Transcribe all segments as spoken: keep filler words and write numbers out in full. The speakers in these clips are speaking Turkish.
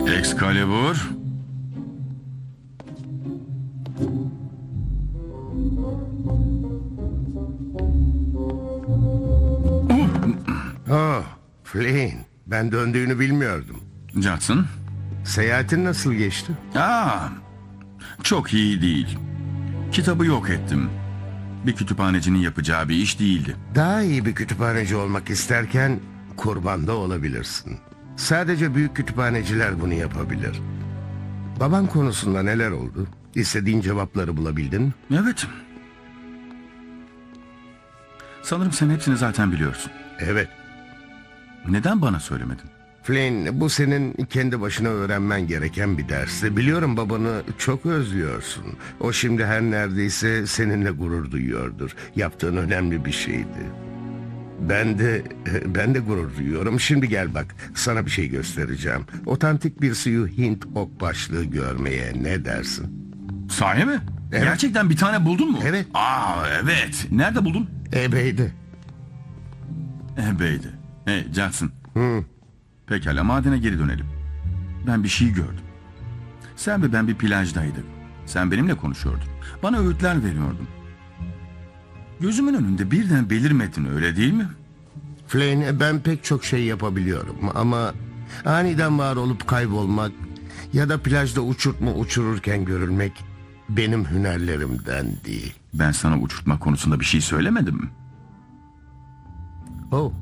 Excalibur. Oh, Flynn. Ben döndüğünü bilmiyordum. Jackson. Seyahatin nasıl geçti? Aa, çok iyi değil. Kitabı yok ettim. Bir kütüphanecinin yapacağı bir iş değildi. Daha iyi bir kütüphaneci olmak isterken kurbanda olabilirsin. Sadece büyük kütüphaneciler bunu yapabilir. Baban konusunda neler oldu? İstediğin cevapları bulabildin mi? Evet. Sanırım sen hepsini zaten biliyorsun. Evet. Neden bana söylemedin? Flynn, bu senin kendi başına öğrenmen gereken bir dersti. Biliyorum babanı çok özlüyorsun. O şimdi her neredeyse seninle gurur duyuyordur. Yaptığın önemli bir şeydi. Ben de ben de gurur duyuyorum. Şimdi gel bak, sana bir şey göstereceğim. Otantik bir suyu Hint ok başlığı görmeye ne dersin? Sahi mi? Evet. Gerçekten bir tane buldun mu? Evet. Aa, evet. Nerede buldun? Ebeyde. Ebey'de. Hey Jackson. Hı. Pekala, madene geri dönelim. Ben bir şey gördüm. Sen ve ben bir plajdaydık. Sen benimle konuşuyordun. Bana öğütler veriyordun. Gözümün önünde birden belirmedin, öyle değil mi? Flynn, ben pek çok şey yapabiliyorum ama aniden var olup kaybolmak ya da plajda uçurtma uçururken görülmek benim hünerlerimden değil. Ben sana uçurtma konusunda bir şey söylemedim mi? Oh.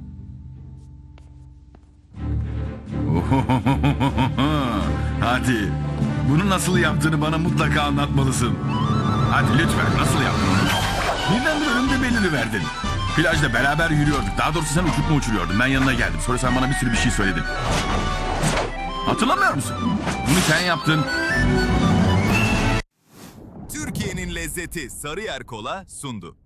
Hadi. Bunu nasıl yaptığını bana mutlaka anlatmalısın. Hadi lütfen, nasıl yaptın onu? Birdenbire önümde beliriverdin. Plajda beraber yürüyorduk. Daha doğrusu sen uçurtma uçuruyordun. Ben yanına geldim. Sonra sen bana bir sürü bir şey söyledin. Hatırlamıyor musun? Bunu sen yaptın. Türkiye'nin lezzeti Sarıyer Kola sundu.